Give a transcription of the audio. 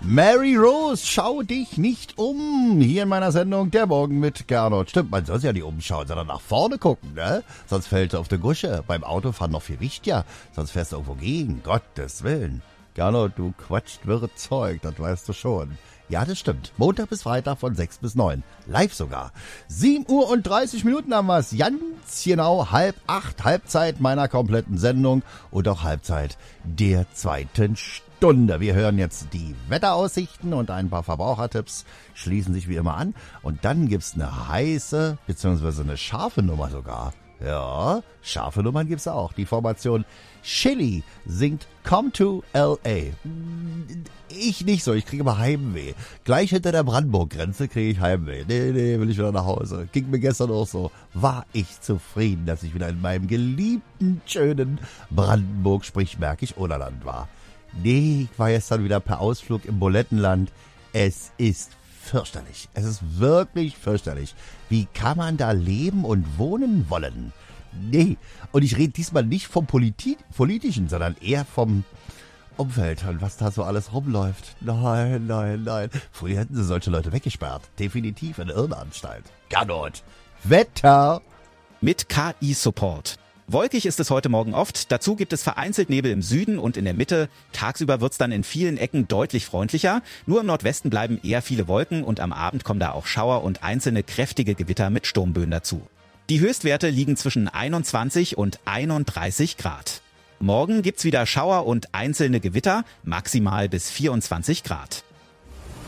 Mary Rose, schau dich nicht um. Hier in meiner Sendung Der Morgen mit Gernot. Stimmt, man soll sich ja nicht umschauen, sondern nach vorne gucken, ne? Sonst fällt du auf die Gusche. Beim Autofahren noch viel wichtiger. Sonst fährst du irgendwo gegen. Gottes Willen. Gernot, du quatscht wirre Zeug, das weißt du schon. Ja, das stimmt. Montag bis Freitag von 6 bis 9. Live sogar. 7:30 haben wir's. Ganz genau 7:30, Halbzeit meiner kompletten Sendung und auch Halbzeit der zweiten Stunde. Wir hören jetzt die Wetteraussichten und ein paar Verbrauchertipps schließen sich wie immer an. Und dann gibt's eine heiße, beziehungsweise eine scharfe Nummer sogar. Ja, scharfe Nummern gibt's auch. Die Formation Chili singt Come to L.A. Ich nicht so, ich kriege immer Heimweh. Gleich hinter der Brandenburg-Grenze kriege ich Heimweh. Nee, will ich wieder nach Hause. Ging mir gestern auch so. War ich zufrieden, dass ich wieder in meinem geliebten, schönen Brandenburg, sprich Märkisch Oderland war. Nee, ich war gestern wieder per Ausflug im Bulettenland. Es ist fürchterlich. Es ist wirklich fürchterlich. Wie kann man da leben und wohnen wollen? Nee, und ich rede diesmal nicht vom Politischen, sondern eher vom Umfeld und was da so alles rumläuft. Nein. Früher hätten sie solche Leute weggesperrt. Definitiv in Irrenanstalt. Gernot. Wetter. Mit KI-Support. Wolkig ist es heute Morgen oft, dazu gibt es vereinzelt Nebel im Süden und in der Mitte. Tagsüber wird's dann in vielen Ecken deutlich freundlicher. Nur im Nordwesten bleiben eher viele Wolken und am Abend kommen da auch Schauer und einzelne kräftige Gewitter mit Sturmböen dazu. Die Höchstwerte liegen zwischen 21 und 31 Grad. Morgen gibt's wieder Schauer und einzelne Gewitter, maximal bis 24 Grad.